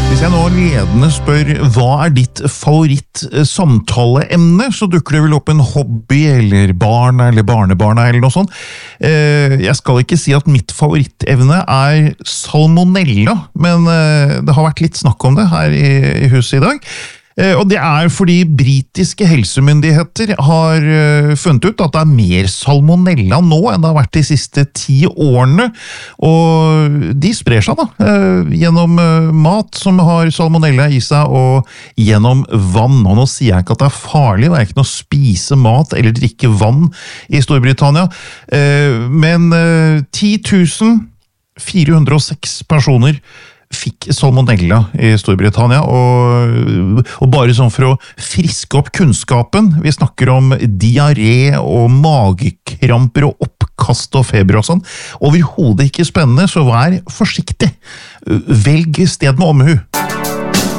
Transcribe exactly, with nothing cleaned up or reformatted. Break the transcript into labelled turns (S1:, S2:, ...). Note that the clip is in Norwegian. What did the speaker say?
S1: Hvis jeg nå ledende spør hva er ditt favoritt-samtaleemne, så dukker det vel opp en hobby, eller barn, eller barnebarna, eller noe sånt. Jeg skal ikke si at mitt favorittevne er salmonella, men det har vært litt snakk om det her i huset i dag. Og det er fordi britiske helsemyndigheter har funnet ut at det er mer salmonella nå enn det har vært de siste ti årene, og de sprer seg da, gjennom mat som har salmonella i seg, og gjennom vann. Og nå sier jeg ikke at det er farlig, det er ikke noe å spise mat eller drikke vann i Storbritannia, men ti tusen fire hundre og seks personer fikk salmonella i Storbritannia, og, og bare sånn for å friske opp kunnskapen, vi snakker om diaré og magekramper og oppkast og feber og sånn, overhodet ikke spennende, så vær forsiktig. Velg sted med omhu.